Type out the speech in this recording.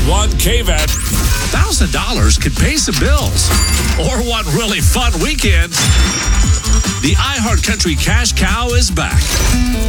101 KVAT. $1,000 could pay some bills. Or one really fun weekend. The iHeartCountry Cash Cow is back.